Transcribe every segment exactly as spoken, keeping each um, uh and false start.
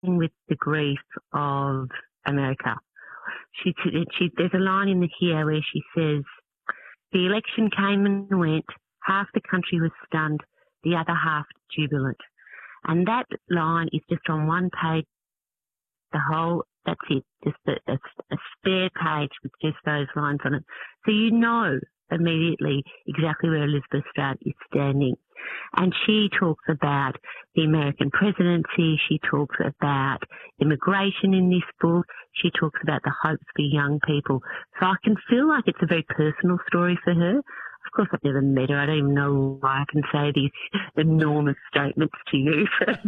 with the grief of America. She, she, there's a line in the here where she says, the election came and went, half the country was stunned, the other half jubilant. And that line is just on one page, the whole, that's it, just a, a, a spare page with just those lines on it. So you know immediately exactly where Elizabeth Strout is standing. And she talks about the American presidency. She talks about immigration in this book. She talks about the hopes for young people. So I can feel like it's a very personal story for her. Of course, I've never met her. I don't even know why I can say these enormous statements to you.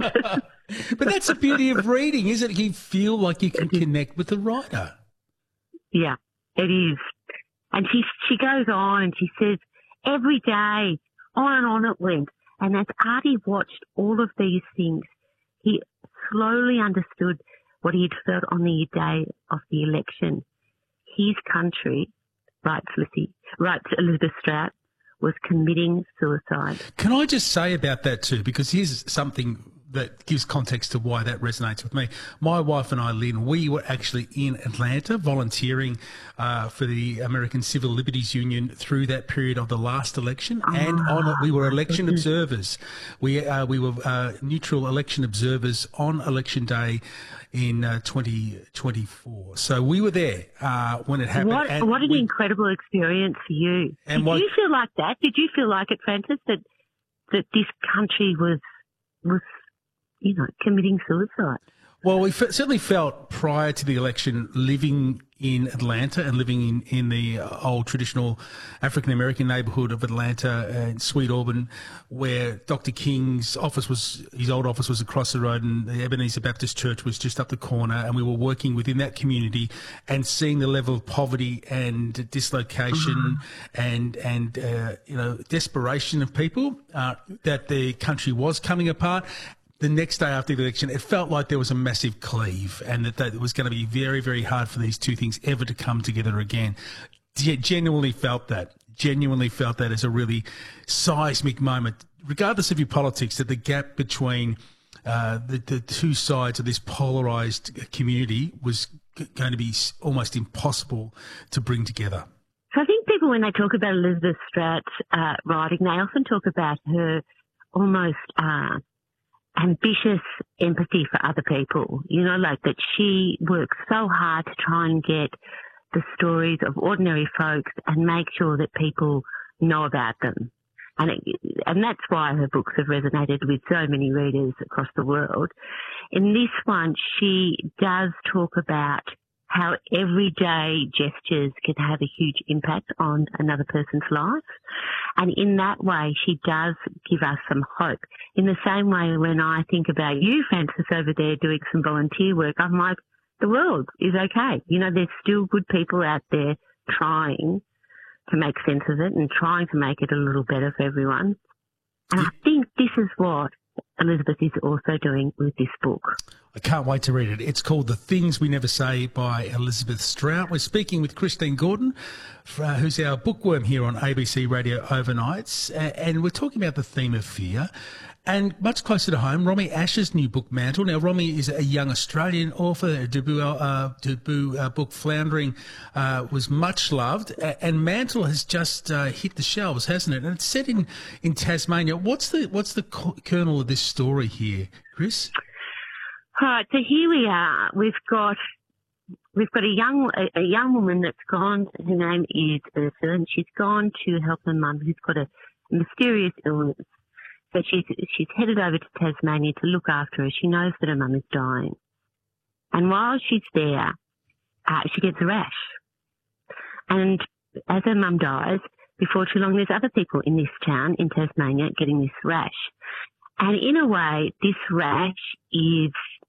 But that's the beauty of reading, isn't it? You feel like you can connect with the writer. Yeah, it is. And she she goes on and she says, every day, on and on it went. And as Artie watched all of these things, he slowly understood what he had felt on the day of the election. His country, writes Lizzie, writes Elizabeth Strout, was committing suicide. Can I just say about that too, because here's something that gives context to why that resonates with me. My wife and I, Lynn, we were actually in Atlanta volunteering uh, for the American Civil Liberties Union through that period of the last election, oh, and on it, we were election observers. We uh, we were uh, neutral election observers on election day in uh, twenty twenty-four. So we were there uh, when it happened. What, and what an we, incredible experience for you. And Did what, you feel like that? Did you feel like it, Frances, that that this country was was you know, committing suicide? Well, we f- certainly felt prior to the election living in Atlanta and living in, in the old traditional African-American neighbourhood of Atlanta and Sweet Auburn, where Doctor King's office was, his old office was across the road and the Ebenezer Baptist Church was just up the corner, and we were working within that community and seeing the level of poverty and dislocation mm-hmm. and, and uh, you know, desperation of people, uh, that the country was coming apart. The next day after the election, it felt like there was a massive cleave and that, that it was going to be very, very hard for these two things ever to come together again. G- genuinely felt that. Genuinely felt that as a really seismic moment, regardless of your politics, that the gap between uh, the, the two sides of this polarised community was g- going to be almost impossible to bring together. So I think people, when they talk about Elizabeth Strout's uh, writing, they often talk about her almost uh, ambitious empathy for other people, you know, like that she works so hard to try and get the stories of ordinary folks and make sure that people know about them. And it, and that's why her books have resonated with so many readers across the world. In this one, she does talk about how everyday gestures can have a huge impact on another person's life. And in that way, she does give us some hope. In the same way, when I think about you, Frances, over there doing some volunteer work, I'm like, the world is okay. You know, there's still good people out there trying to make sense of it and trying to make it a little better for everyone. And I think this is what Elizabeth is also doing with this book. I can't wait to read it. It's called The Things We Never Say by Elizabeth Strout. We're speaking with Christine Gordon, uh, who's our bookworm here on A B C Radio Overnights, and we're talking about the theme of fear. And much closer to home, Romy Asher's new book, Mantle. Now, Romy is a young Australian author. Her debut, uh, debut uh, book, Floundering, uh, was much loved. And Mantle has just uh, hit the shelves, hasn't it? And it's set in, in Tasmania. What's the what's the kernel of this story here, Chris? All right, so here we are. We've got we've got a young a, a young woman that's gone. Her name is Ursula, and she's gone to help her mum, who's got a mysterious illness. So she's, she's headed over to Tasmania to look after her. She knows that her mum is dying. And while she's there, uh, she gets a rash. And as her mum dies, before too long, there's other people in this town, in Tasmania, getting this rash. And in a way, this rash is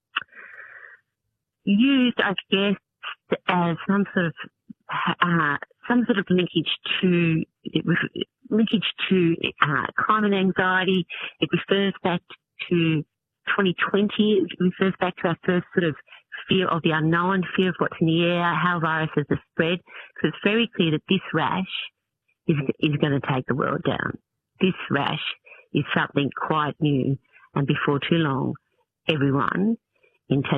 used, I guess, as some sort of uh, some sort of linkage to linkage to uh, climate anxiety. It refers back to twenty twenty. It refers back to our first sort of fear of the unknown, fear of what's in the air, how viruses are spread. So it's very clear that this rash is is going to take the world down. This rash is something quite new, and before too long, everyone in Tasmania